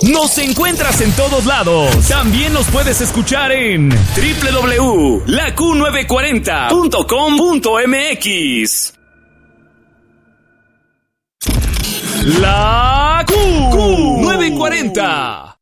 Nos encuentras en todos lados. También nos puedes escuchar en www.laq940.com.mx. La Q940.